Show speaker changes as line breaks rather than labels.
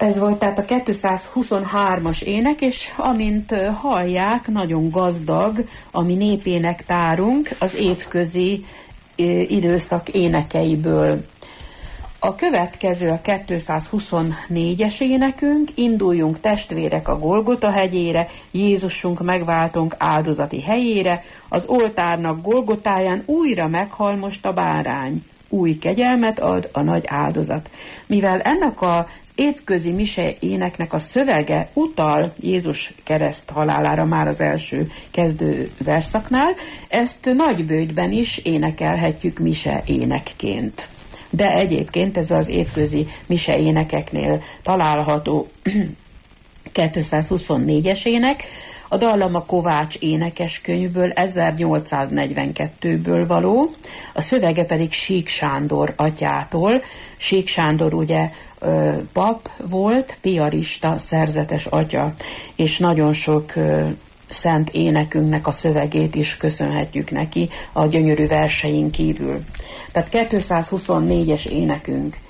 Ez volt tehát a 223-as ének, és amint hallják, nagyon gazdag a mi népénektárunk az évközi időszak énekeiből. A következő a 224-es énekünk, induljunk testvérek a Golgota hegyére, Jézusunk megváltunk áldozati helyére, az oltárnak Golgotáján újra meghal most a bárány, új kegyelmet ad a nagy áldozat. Mivel ennek a évközi mise éneknek a szövege utal Jézus kereszt halálára már az első kezdő verszaknál, ezt nagybőjtben is énekelhetjük mise énekként. De egyébként ez az évközi mise énekeknél található 224-es ének, a dallam a Kovács énekeskönyvből 1842-ből való, a szövege pedig Sík Sándor atyától. Sík Sándor ugye pap volt, piarista, szerzetes atya, és nagyon sok szent énekünknek a szövegét is köszönhetjük neki a gyönyörű versein kívül. Tehát 224-es énekünk.